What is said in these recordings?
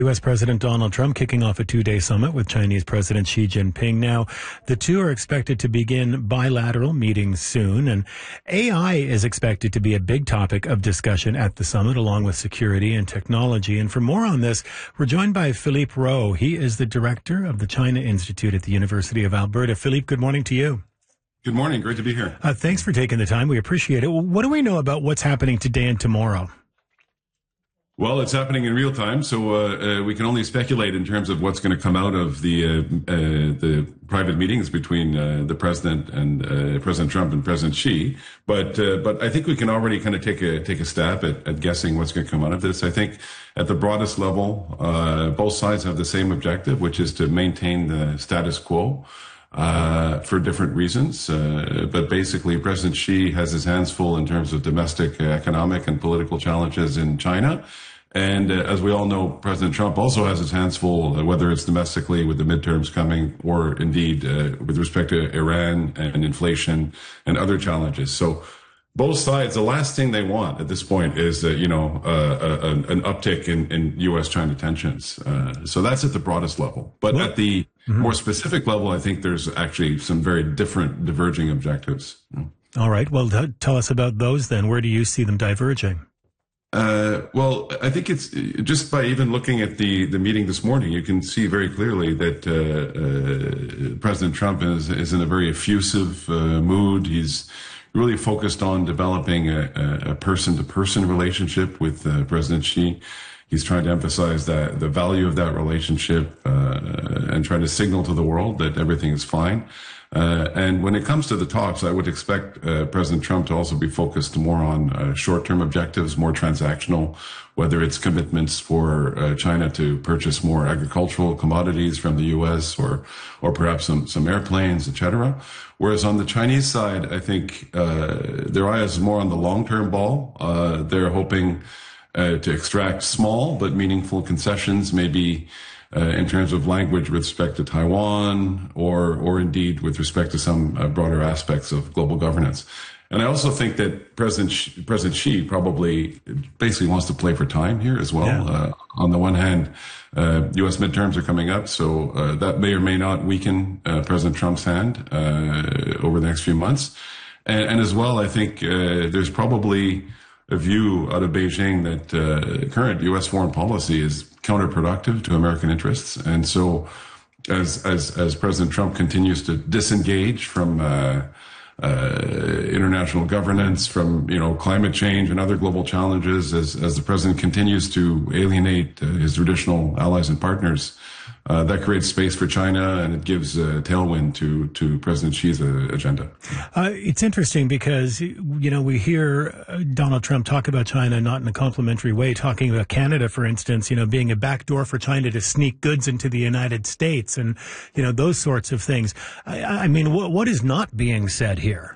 U.S. President Donald Trump kicking off a two-day summit with Chinese President Xi Jinping. Now, the two are expected to begin bilateral meetings soon, and AI is expected to be a big topic of discussion at the summit, along with security and technology. And for more on this, we're joined by Philippe Rowe. He is the director of the China Institute at the University of Alberta. Philippe, good morning to you. Good morning. Great to be here. Thanks for taking the time. We appreciate it. What do we know about what's happening today and tomorrow? Well, it's happening in real time, so we can only speculate in terms of what's going to come out of the private meetings between the president and President Trump and President Xi. But I think we can already kind of take a stab at guessing what's going to come out of this. I think at the broadest level, both sides have the same objective, which is to maintain the status quo. For different reasons. But basically, President Xi has his hands full in terms of domestic economic and political challenges in China. And as we all know, President Trump also has his hands full, whether it's domestically with the midterms coming or indeed with respect to Iran and inflation and other challenges. So both sides, the last thing they want at this point is, an uptick in U.S.-China tensions. So that's at the broadest level. But at the more specific level, I think there's actually some very different diverging objectives. All right. Well, tell us about those then. Where do you see them diverging? Well, I think it's just by even looking at the meeting this morning, you can see very clearly that President Trump is in a very effusive mood. He's really focused on developing a person-to-person relationship with President Xi. He's trying to emphasize that the value of that relationship and trying to signal to the world that everything is fine. And when it comes to the talks, I would expect President Trump to also be focused more on short-term objectives, more transactional, whether it's commitments for China to purchase more agricultural commodities from the U.S. or perhaps some airplanes, et cetera. Whereas on the Chinese side, I think their eye is more on the long-term ball. They're hoping to extract small but meaningful concessions, maybe in terms of language with respect to Taiwan or indeed with respect to some broader aspects of global governance. And I also think that President Xi probably basically wants to play for time here as well. Yeah. On the one hand, U.S. midterms are coming up, so that may or may not weaken President Trump's hand over the next few months. And as well, I think there's probably a view out of Beijing that current U.S. foreign policy is counterproductive to American interests. And so as President Trump continues to disengage from international governance, from climate change and other global challenges, as the president continues to alienate his traditional allies and partners, that creates space for China, and it gives a tailwind to President Xi's agenda. It's interesting because, we hear Donald Trump talk about China not in a complimentary way, talking about Canada, for instance, being a backdoor for China to sneak goods into the United States and, those sorts of things. I mean, what is not being said here?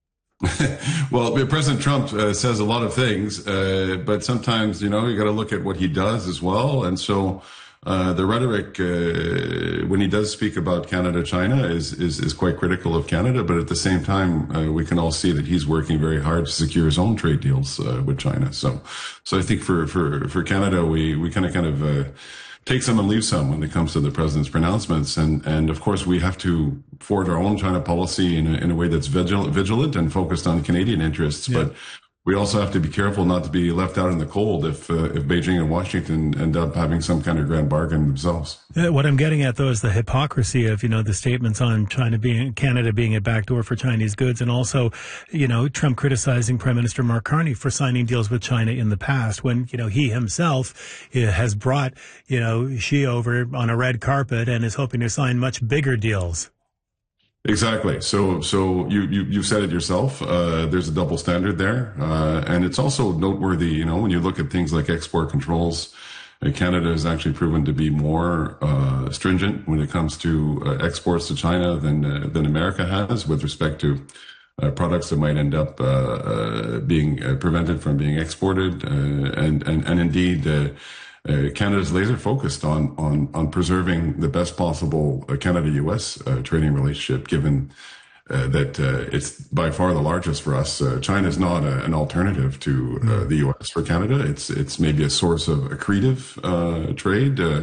Well, President Trump says a lot of things, but sometimes, you got to look at what he does as well. And so the rhetoric, when he does speak about Canada, China is quite critical of Canada. But at the same time, we can all see that he's working very hard to secure his own trade deals with China. So I think for Canada, we kind of take some and leave some when it comes to the president's pronouncements. And of course, we have to forward our own China policy in a way that's vigilant and focused on Canadian interests. Yeah. But we also have to be careful not to be left out in the cold if Beijing and Washington end up having some kind of grand bargain themselves. What I'm getting at, though, is the hypocrisy of, the statements on Canada being a backdoor for Chinese goods, and also, Trump criticizing Prime Minister Mark Carney for signing deals with China in the past when, he himself has brought, Xi over on a red carpet and is hoping to sign much bigger deals. Exactly. So you said it yourself. There's a double standard there, and it's also noteworthy. When you look at things like export controls, Canada has actually proven to be more stringent when it comes to exports to China than America has, with respect to products that might end up being prevented from being exported, and indeed. Canada's laser focused on preserving the best possible Canada-U.S. trading relationship, given it's by far the largest for us. China is not an alternative to the U.S. for Canada. It's maybe a source of accretive trade.